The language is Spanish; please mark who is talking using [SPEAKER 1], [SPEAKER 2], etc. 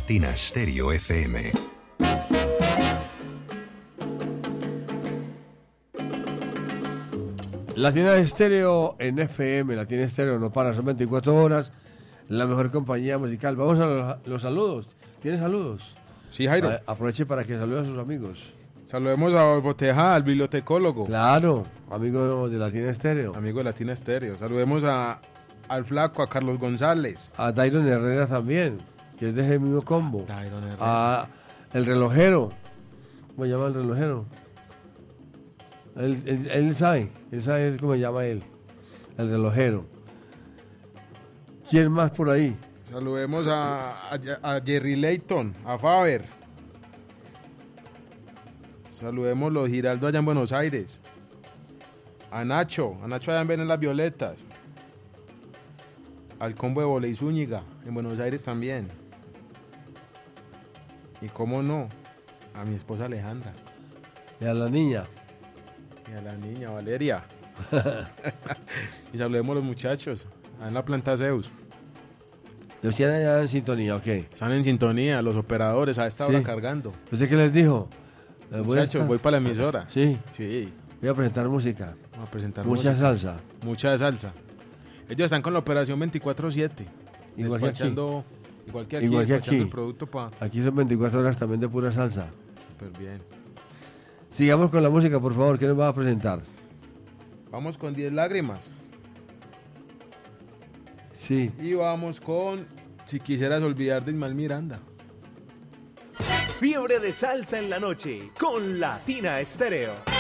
[SPEAKER 1] Latina Stereo FM.
[SPEAKER 2] Latina Estéreo en FM, Latina Estéreo no para, son 24 horas, la mejor compañía musical. Vamos a los saludos. ¿Tienes saludos?
[SPEAKER 3] Sí, Jairo.
[SPEAKER 2] Aproveche para que salude a sus amigos.
[SPEAKER 3] Saludemos a Adolfo Tejada, al bibliotecólogo.
[SPEAKER 2] Claro, amigo de Latina Estéreo.
[SPEAKER 3] Amigo de Latina Estéreo. Saludemos al Flaco, a Carlos González.
[SPEAKER 2] A Dairon Herrera también, que es de ese mismo combo.
[SPEAKER 3] Dairon Herrera.
[SPEAKER 2] A el relojero. ¿Cómo se llama el relojero? Él sabe cómo se llama él. El relojero. ¿Quién más por ahí?
[SPEAKER 3] Saludemos a Jerry Layton, a Faber. Saludemos los Giraldo allá en Buenos Aires. A Nacho allá en Las Violetas. Al combo de Voley Zúñiga, en Buenos Aires también. Y cómo no, a mi esposa Alejandra.
[SPEAKER 2] Y a la niña.
[SPEAKER 3] Y a la niña Valeria. Y saludemos a los muchachos, allá en la planta Zeus.
[SPEAKER 2] ¿Los tienen allá en sintonía o qué?
[SPEAKER 3] Están en sintonía, los operadores a esta hora cargando.
[SPEAKER 2] ¿Usted qué les dijo?
[SPEAKER 3] Muchachos, voy para la emisora.
[SPEAKER 2] Sí.
[SPEAKER 3] Sí.
[SPEAKER 2] Voy a presentar música.
[SPEAKER 3] Voy a presentar
[SPEAKER 2] mucha salsa.
[SPEAKER 3] Mucha salsa. Ellos están con la operación 24/7.
[SPEAKER 2] Igual que aquí.
[SPEAKER 3] Igual que aquí.
[SPEAKER 2] Igual que aquí.
[SPEAKER 3] El producto
[SPEAKER 2] Aquí son 24 horas también de pura salsa.
[SPEAKER 3] Súper bien.
[SPEAKER 2] Sigamos con la música, por favor. ¿Qué nos va a presentar?
[SPEAKER 3] Vamos con 10 lágrimas.
[SPEAKER 2] Sí.
[SPEAKER 3] Y vamos con Si quisieras olvidar de Ismael Miranda.
[SPEAKER 4] Fiebre de salsa en la noche con Latina Estéreo.